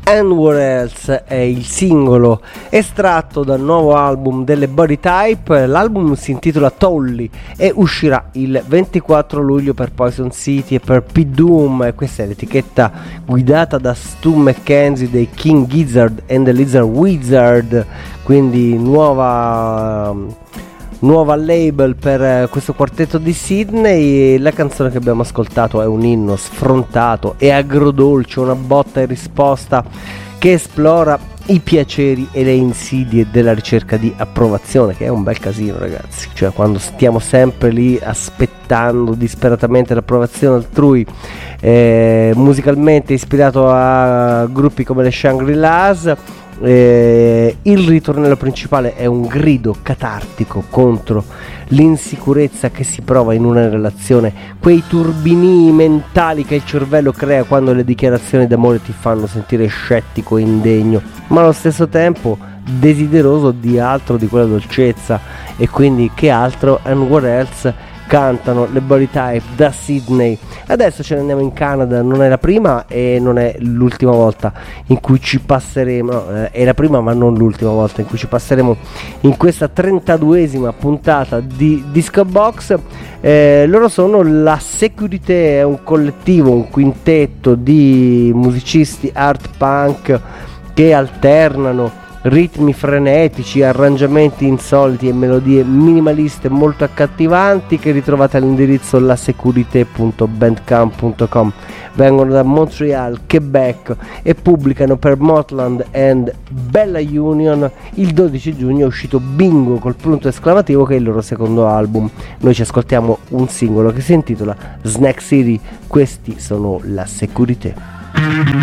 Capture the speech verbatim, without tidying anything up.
And What Else è il singolo estratto dal nuovo album delle Body Type. L'album si intitola Tolly e uscirà il ventiquattro luglio per Poison City e per P Doom. Questa è l'etichetta guidata da Stu McKenzie dei King Gizzard and the Lizard Wizard, quindi nuova nuova label per questo quartetto di Sydney. La canzone che abbiamo ascoltato è un inno sfrontato e agrodolce, una botta e risposta che esplora i piaceri e le insidie della ricerca di approvazione, che è un bel casino, ragazzi. Cioè, quando stiamo sempre lì aspettando disperatamente l'approvazione altrui, eh, musicalmente ispirato a gruppi come le Shangri-Las. Eh, il ritornello principale è un grido catartico contro l'insicurezza che si prova in una relazione, quei turbini mentali che il cervello crea quando le dichiarazioni d'amore ti fanno sentire scettico e indegno, ma allo stesso tempo desideroso di altro di quella dolcezza. E quindi che altro And What Else cantano le Body Type da Sydney. Adesso ce ne andiamo in Canada, non è la prima e non è l'ultima volta in cui ci passeremo, no, è la prima ma non l'ultima volta in cui ci passeremo in questa trentaduesima puntata di Disco Box. Eh, loro sono la Securité, è un collettivo, un quintetto di musicisti art punk che alternano ritmi frenetici, arrangiamenti insoliti e melodie minimaliste molto accattivanti, che ritrovate all'indirizzo lasecurité punto bandcamp punto com. Vengono da Montreal, Quebec e pubblicano per Motland and Bella Union. Il dodici giugno è uscito Bingo col punto esclamativo, che è il loro secondo album. Noi ci ascoltiamo un singolo che si intitola Snack City. Questi sono la Securité.